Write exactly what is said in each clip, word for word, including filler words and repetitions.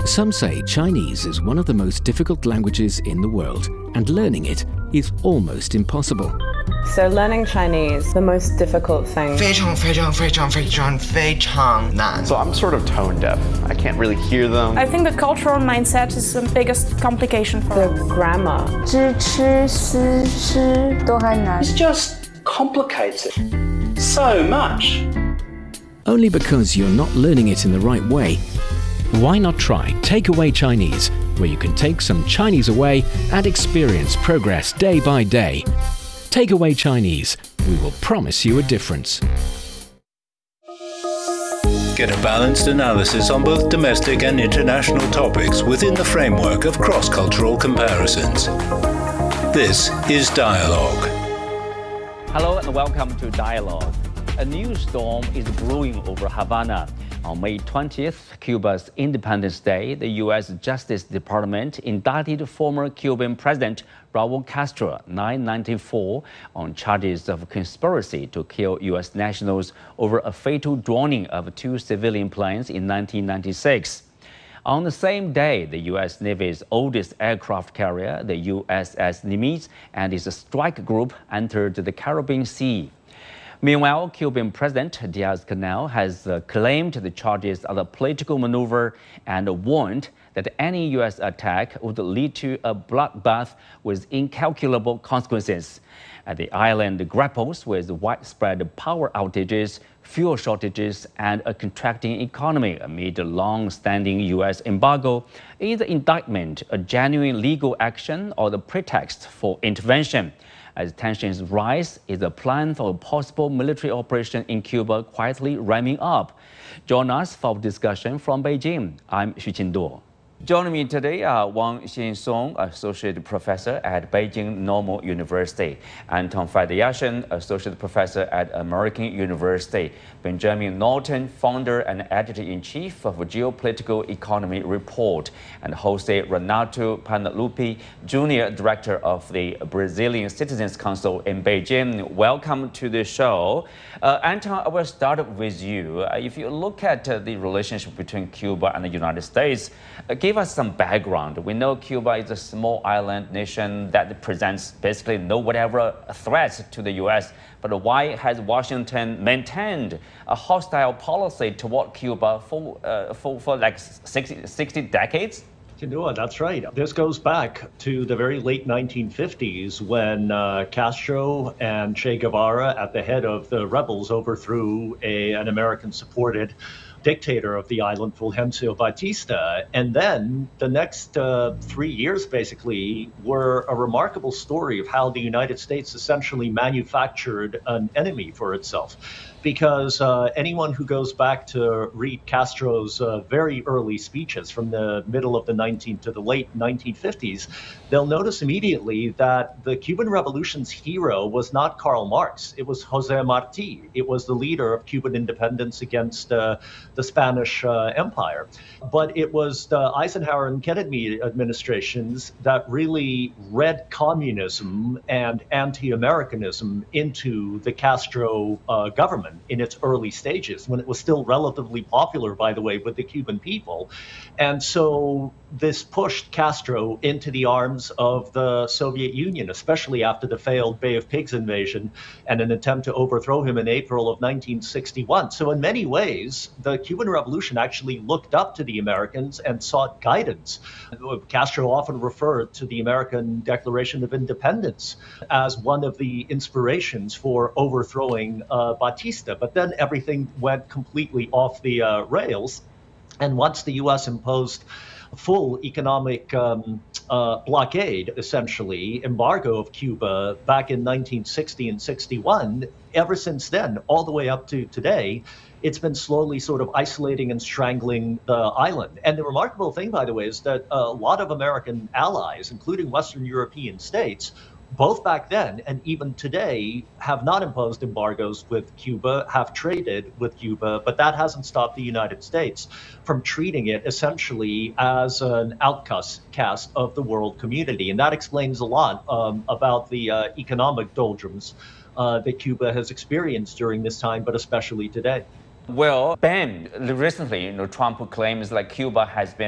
Some say Chinese is one of the most difficult languages in the world, and learning it is almost impossible. So learning Chinese, the most difficult thing. 非常非常非常非常非常难. So I'm sort of tone deaf. I can't really hear them. I think the cultural mindset is the biggest complication for The us. grammar. 知吃思吃都还难。 It's just complicated so much. Only because you're not learning it in the right way. Why not try Takeaway Chinese, where you can take some Chinese away and experience progress day by day. Takeaway Chinese. We will promise you a difference. Get a balanced analysis on both domestic and international topics within the framework of cross-cultural comparisons. This is Dialogue. Hello and welcome to Dialogue. A new storm is brewing over Havana. On May twentieth, Cuba's Independence Day, the U S Justice Department indicted former Cuban President Raul Castro, nine ninety-four, on charges of conspiracy to kill U S nationals over a fatal drowning of two civilian planes in nineteen ninety-six. On the same day, the U S Navy's oldest aircraft carrier, the U S S Nimitz, and its strike group entered the Caribbean Sea. Meanwhile, Cuban President Diaz-Canel has uh, claimed the charges are a political maneuver and warned that any U S attack would lead to a bloodbath with incalculable consequences. Uh, the island grapples with widespread power outages, fuel shortages, and a contracting economy amid a long-standing U S embargo. Is the indictment a genuine legal action or the pretext for intervention? As tensions rise, is the plan for a possible military operation in Cuba quietly ramming up? Join us for discussion from Beijing. I'm Xu Qinduo. Joining me today are Wang Xinsong, Associate Professor at Beijing Normal University, Anton Fadeashin, Associate Professor at American University, Benjamin Norton, Founder and Editor-in-Chief of Geopolitical Economy Report, and Jose Renato Panlupi, Junior Director of the Brazilian Citizens Council in Beijing. Welcome to the show. Uh, Anton, I will start with you. Uh, if you look at uh, the relationship between Cuba and the United States, uh, give us some background. We know Cuba is a small island nation that presents basically no whatever threats to the U S, but why has Washington maintained a hostile policy toward Cuba for, uh, for, for like sixty, sixty decades? Qinduo, that's right. This goes back to the very late nineteen fifties when uh, Castro and Che Guevara, at the head of the rebels, overthrew a, an American-supported dictator of the island, Fulgencio Batista. And then the next uh, three years, basically, were a remarkable story of how the United States essentially manufactured an enemy for itself. Because uh, anyone who goes back to read Castro's uh, very early speeches from the middle of the nineteenth to the late nineteen fifties, they'll notice immediately that the Cuban Revolution's hero was not Karl Marx. It was José Martí. It was the leader of Cuban independence against uh, the Spanish uh, Empire. But it was the Eisenhower and Kennedy administrations that really read communism and anti-Americanism into the Castro uh, government in its early stages, when it was still relatively popular, by the way, with the Cuban people. And so this pushed Castro into the arms of the Soviet Union, especially after the failed Bay of Pigs invasion and an attempt to overthrow him in April of nineteen sixty-one. So in many ways, the Cuban Revolution actually looked up to the Americans and sought guidance. Castro often referred to the American Declaration of Independence as one of the inspirations for overthrowing uh, Batista. But then everything went completely off the uh, rails. And once the U S imposed full economic um, uh, blockade, essentially, embargo of Cuba back in nineteen sixty and sixty-one, ever since then, all the way up to today, it's been slowly sort of isolating and strangling the island. And the remarkable thing, by the way, is that a lot of American allies, including Western European states, both back then and even today, have not imposed embargoes with Cuba, have traded with Cuba, but that hasn't stopped the United States from treating it essentially as an outcast cast of the world community. And that explains a lot um, about the uh, economic doldrums uh, that Cuba has experienced during this time, but especially today. Well, Ben, recently, you know, Trump claims like Cuba has been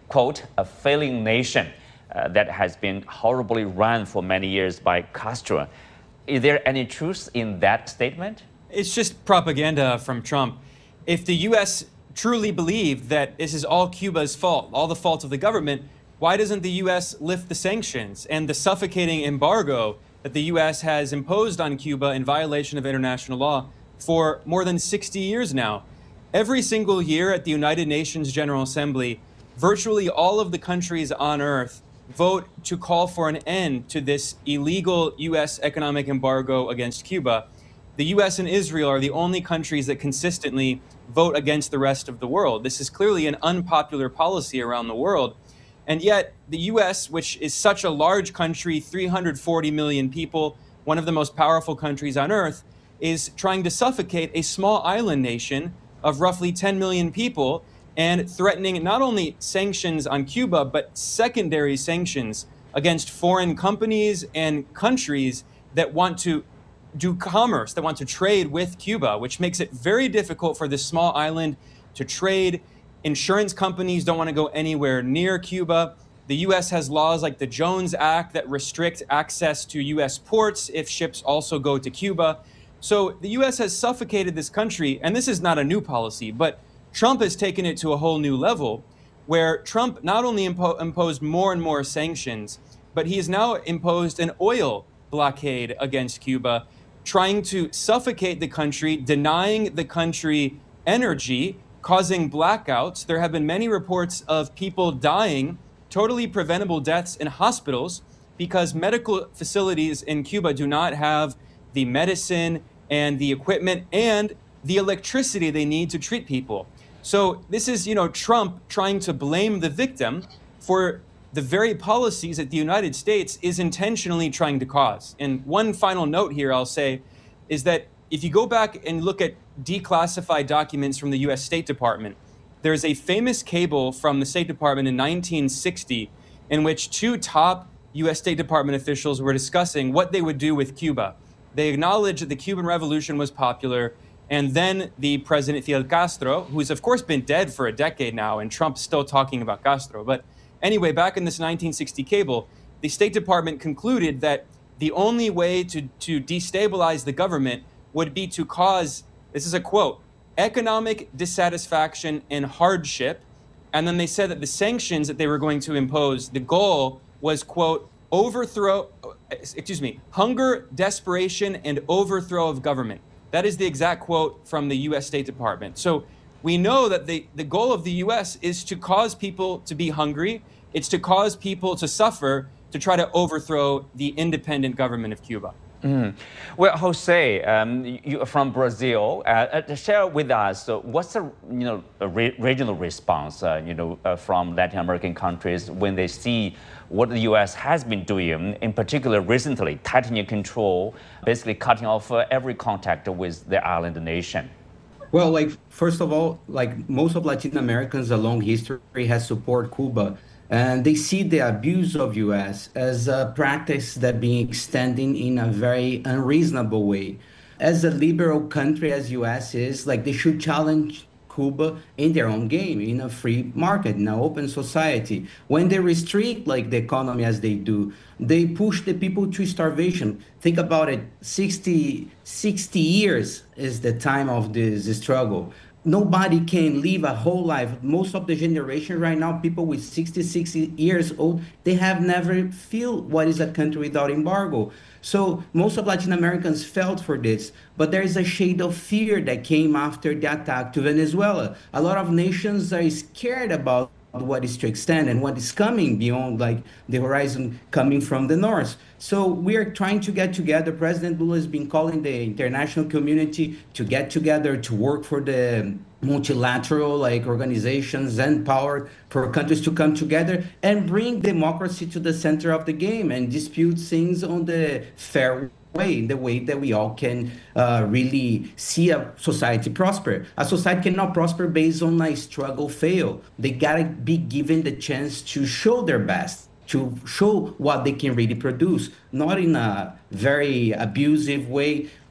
quote, a failing nation uh, that has been horribly run for many years by Castro. Is there any truth in that statement? It's just propaganda from Trump. If the U S truly believed that this is all Cuba's fault, all the fault of the government, why doesn't the U S lift the sanctions and the suffocating embargo that the U S has imposed on Cuba in violation of international law for more than sixty years now? Every single year at the United Nations General Assembly, virtually all of the countries on Earth vote to call for an end to this illegal U S economic embargo against Cuba. The U S and Israel are the only countries that consistently vote against the rest of the world. This is clearly an unpopular policy around the world. And yet the U S, which is such a large country, three hundred forty million people, one of the most powerful countries on earth, is trying to suffocate a small island nation of roughly ten million people and threatening not only sanctions on Cuba, but secondary sanctions against foreign companies and countries that want to do commerce, that want to trade with Cuba, which makes it very difficult for this small island to trade. Insurance companies don't want to go anywhere near Cuba. The U S has laws like the Jones Act that restrict access to U S ports if ships also go to Cuba. So the U S has suffocated this country, and this is not a new policy, but Trump has taken it to a whole new level, where Trump not only impo- imposed more and more sanctions, but he has now imposed an oil blockade against Cuba, trying to suffocate the country, denying the country energy, causing blackouts. There have been many reports of people dying, totally preventable deaths in hospitals, because medical facilities in Cuba do not have the medicine and the equipment and the electricity they need to treat people. So this is, you know, Trump trying to blame the victim for the very policies that the United States is intentionally trying to cause. And one final note here I'll say is that if you go back and look at declassified documents from the U S State Department, there's a famous cable from the State Department in nineteen sixty in which two top U S State Department officials were discussing what they would do with Cuba. They acknowledged that the Cuban Revolution was popular, and then the President Fidel Castro, who's of course been dead for a decade now, and Trump's still talking about Castro. But anyway, back in this nineteen sixty cable, the State Department concluded that the only way to, to destabilize the government would be to cause, this is a quote, economic dissatisfaction and hardship. And then they said that the sanctions that they were going to impose, the goal was, quote, overthrow, excuse me, hunger, desperation, and overthrow of government. That is the exact quote from the U S State Department. So we know that the, the goal of the U S is to cause people to be hungry. It's to cause people to suffer, to try to overthrow the independent government of Cuba. Mm. Well, Jose, um, you are from Brazil. Uh, uh, share with us uh, what's the you know a re- regional response uh, you know uh, from Latin American countries when they see what the U S has been doing, in particular recently, tightening control, basically cutting off uh, every contact with the island nation. Well, like first of all, like most of Latin Americans, a long history has supported Cuba. And they see the abuse of U S as a practice that being extending in a very unreasonable way. As a liberal country as U S is, like they should challenge Cuba in their own game, in a free market, in an open society. When they restrict like the economy as they do, they push the people to starvation. Think about it, sixty, sixty years is the time of this struggle. Nobody can live a whole life. Most of the generation right now, people with sixty, sixty years old, they have never feel what is a country without embargo. So most of Latin Americans felt for this, but there is a shade of fear that came after the attack to Venezuela. A lot of nations are scared about what is to extend and what is coming beyond like the horizon coming from the north. So we are trying to get together. President Lula has been calling the international community to get together to work for the multilateral like organizations and power for countries to come together and bring democracy to the center of the game and dispute things on the fair way, in the way that we all can uh, really see a society prosper. A society cannot prosper based on a struggle fail. They gotta be given the chance to show their best, to show what they can really produce, not in a very abusive way.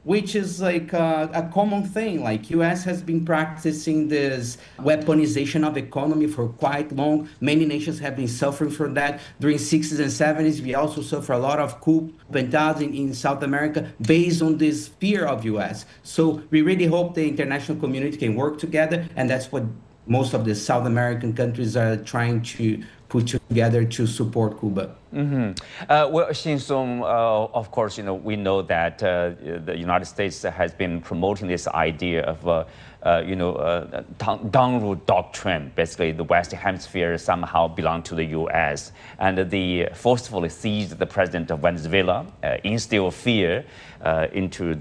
which is like a, a common thing. Like U S has been practicing this weaponization of economy for quite long. Many nations have been suffering from that. During sixties and seventies, we also suffer a lot of coup d'etats in, in South America based on this fear of U S. So we really hope the international community can work together, and that's what most of the South American countries are trying to put together to support Cuba. Mm-hmm. uh, well, Xin Song, uh, of course, you know, we know that uh, the United States has been promoting this idea of, uh, uh, you know, uh, Dangru doctrine. Basically, the Western Hemisphere somehow belong to the U S, and they forcefully seized the president of Venezuela, uh, instill fear uh, into